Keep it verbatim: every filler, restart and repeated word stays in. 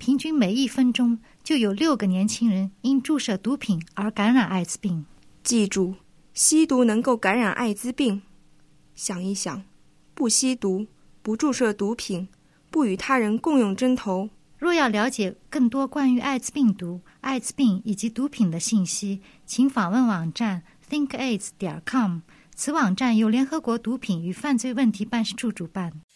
平均每一分钟就有六个年轻人因注射毒品而感染艾滋病。 记住，吸毒能够感染艾滋病。想一想，不吸毒，不注射毒品，不与他人共用针头。 若要了解更多关于艾滋病毒、艾滋病以及毒品的信息，请访问网站 think aids 点 com。此网站由联合国毒品与犯罪问题办事处主办。